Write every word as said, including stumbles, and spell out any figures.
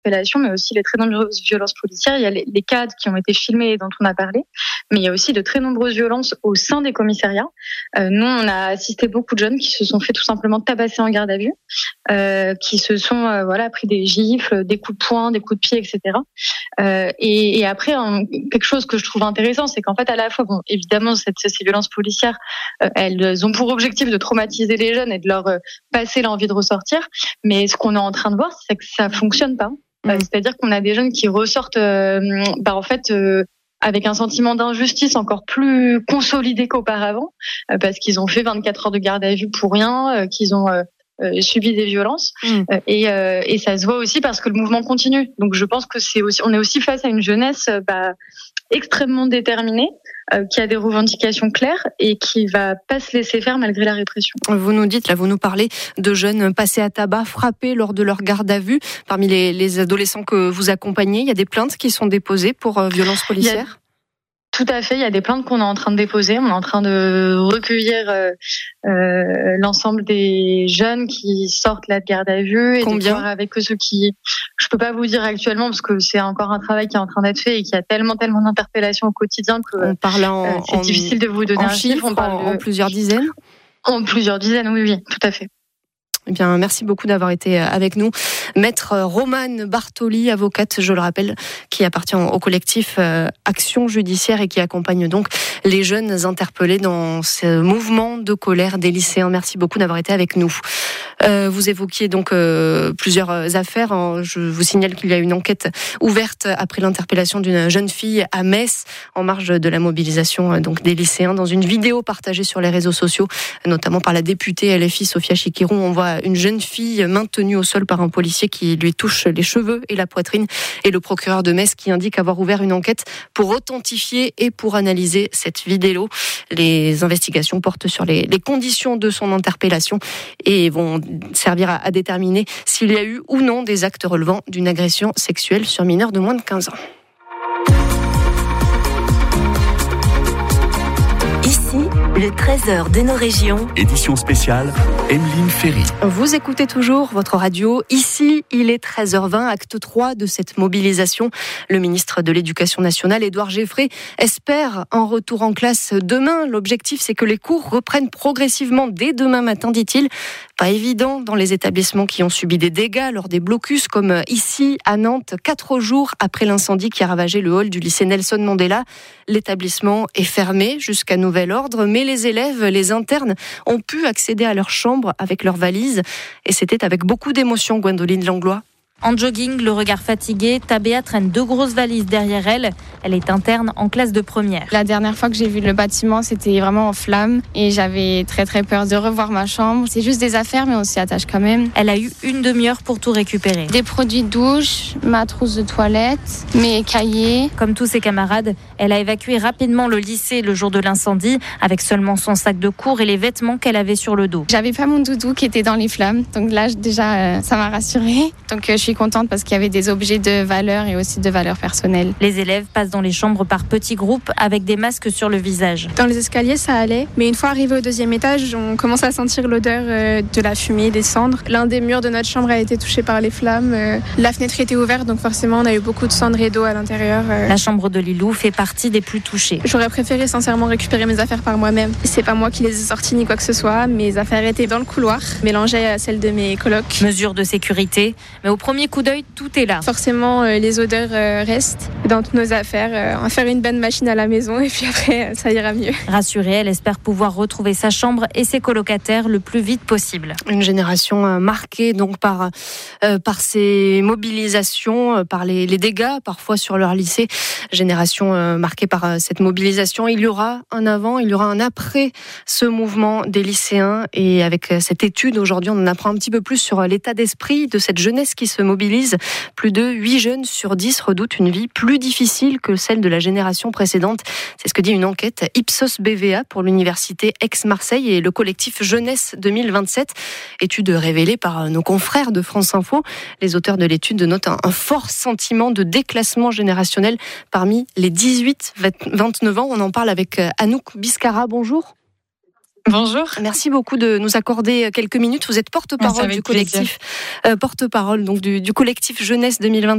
interpellations, mais aussi les très nombreuses violences policières. Il y a les, les cas qui ont été filmés et dont on a parlé, mais il y a aussi de très nombreuses violences au sein des commissariats. Euh, nous, on a assisté beaucoup de jeunes qui se sont fait tout simplement tabasser en garde à vue, euh, qui se sont euh, voilà pris des gifles, des coups de poing, des coups de pied, et cetera. Euh, et, et après, hein, quelque chose que je trouve intéressant, c'est qu'en fait, à la fois, bon, évidemment, cette, ces violences policières, euh, elles ont pour objectif de traumatiser les jeunes et de leur euh, passer l'envie de ressortir. Mais ce qu'on est en train de voir, c'est que ça fonctionne pas. Mmh. Euh, c'est-à-dire qu'on a des jeunes qui ressortent, euh, bah en fait. Euh, avec un sentiment d'injustice encore plus consolidé qu'auparavant, euh, parce qu'ils ont fait vingt-quatre heures de garde à vue pour rien, euh, qu'ils ont euh, euh, subi des violences, mmh. euh, et, euh, et ça se voit aussi parce que le mouvement continue. Donc je pense que c'est aussi, on est aussi face à une jeunesse euh, bah, extrêmement déterminée, euh, qui a des revendications claires et qui va pas se laisser faire malgré la répression. Vous nous dites, là, vous nous parlez de jeunes passés à tabac, frappés lors de leur garde à vue. Parmi les, les adolescents que vous accompagnez, il y a des plaintes qui sont déposées pour euh, violences policières ? Tout à fait, il y a des plaintes qu'on est en train de déposer. On est en train de recueillir euh, euh, l'ensemble des jeunes qui sortent là de garde à vue et Combien ? de voir avec eux ceux qui. Je peux pas vous dire actuellement parce que c'est encore un travail qui est en train d'être fait et qui a tellement tellement d'interpellations au quotidien que on parle en, euh, c'est en, difficile de vous donner en un chiffre. On parle en, de... en plusieurs dizaines. En plusieurs dizaines, oui, oui, tout à fait. Eh bien, merci beaucoup d'avoir été avec nous. Maître Romane Bartoli, avocate, je le rappelle, qui appartient au collectif Action Judiciaire et qui accompagne donc les jeunes interpellés dans ce mouvement de colère des lycéens. Merci beaucoup d'avoir été avec nous. Euh, vous évoquiez donc euh, plusieurs affaires. Je vous signale qu'il y a une enquête ouverte après l'interpellation d'une jeune fille à Metz en marge de la mobilisation donc des lycéens. Dans une vidéo partagée sur les réseaux sociaux, notamment par la députée L F I Sophia Chikirou, on voit une jeune fille maintenue au sol par un policier qui lui touche les cheveux et la poitrine, et le procureur de Metz qui indique avoir ouvert une enquête pour authentifier et pour analyser cette vidéo. Les investigations portent sur les, les conditions de son interpellation et vont servir à, à déterminer s'il y a eu ou non des actes relevant d'une agression sexuelle sur mineur de moins de quinze ans. Le trésor de nos régions. Édition spéciale, Emeline Ferry. Vous écoutez toujours votre radio. Ici, il est treize heures vingt, acte trois de cette mobilisation. Le ministre de l'Éducation nationale, Édouard Geffrey, espère un retour en classe demain. L'objectif, c'est que les cours reprennent progressivement dès demain matin, dit-il. Pas évident dans les établissements qui ont subi des dégâts lors des blocus, comme ici à Nantes, quatre jours après l'incendie qui a ravagé le hall du lycée Nelson Mandela. L'établissement est fermé jusqu'à nouvel ordre, mais les élèves, les internes, ont pu accéder à leur chambre avec leurs valises. Et c'était avec beaucoup d'émotion, Gwendoline Langlois. En jogging, le regard fatigué, Tabea traîne deux grosses valises derrière elle. Elle est interne en classe de première. La dernière fois que j'ai vu le bâtiment, c'était vraiment en flammes et j'avais très très peur de revoir ma chambre. C'est juste des affaires, mais on s'y attache quand même. Elle a eu une demi-heure pour tout récupérer. Des produits de douche, ma trousse de toilette, mes cahiers. Comme tous ses camarades, elle a évacué rapidement le lycée le jour de l'incendie avec seulement son sac de cours et les vêtements qu'elle avait sur le dos. J'avais pas mon doudou qui était dans les flammes, donc là déjà ça m'a rassurée. Donc je suis contente parce qu'il y avait des objets de valeur et aussi de valeur personnelle. Les élèves passent dans les chambres par petits groupes avec des masques sur le visage. Dans les escaliers, ça allait, mais une fois arrivé au deuxième étage, on commence à sentir l'odeur de la fumée, des cendres. L'un des murs de notre chambre a été touché par les flammes. La fenêtre était ouverte, donc forcément, on a eu beaucoup de cendres et d'eau à l'intérieur. La chambre de Lilou fait partie des plus touchées. J'aurais préféré sincèrement récupérer mes affaires par moi-même. C'est pas moi qui les ai sorties ni quoi que ce soit. Mes affaires étaient dans le couloir, mélangées à celles de mes colocs. Mesure de sécurité, mais au premier coup d'œil, tout est là. Forcément, euh, les odeurs euh, restent dans toutes nos affaires. Euh, on va faire une bonne machine à la maison et puis après, ça ira mieux. Rassurée, elle espère pouvoir retrouver sa chambre et ses colocataires le plus vite possible. Une génération euh, marquée donc par, euh, par ces mobilisations, euh, par les, les dégâts parfois sur leur lycée. Génération euh, marquée par euh, cette mobilisation. Il y aura un avant, il y aura un après ce mouvement des lycéens. Et avec euh, cette étude, aujourd'hui, on en apprend un petit peu plus sur euh, l'état d'esprit de cette jeunesse qui se mobilise. Plus de huit jeunes sur dix redoutent une vie plus difficile que celle de la génération précédente. C'est ce que dit une enquête Ipsos B V A pour l'université Aix-Marseille et le collectif Jeunesse deux mille vingt-sept. Étude révélée par nos confrères de France Info. Les auteurs de l'étude notent un, un fort sentiment de déclassement générationnel parmi les dix-huit vingt-neuf ans. On en parle avec Anouk Biscara. Bonjour. Bonjour. Merci beaucoup de nous accorder quelques minutes. Vous êtes porte-parole du collectif, euh, porte-parole donc du, du collectif Jeunesse deux mille vingt-sept.